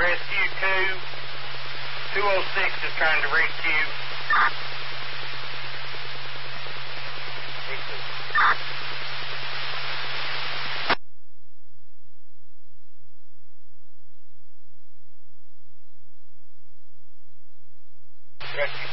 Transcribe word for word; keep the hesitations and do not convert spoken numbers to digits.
Rescue two. two oh six is trying to reach you. Rescue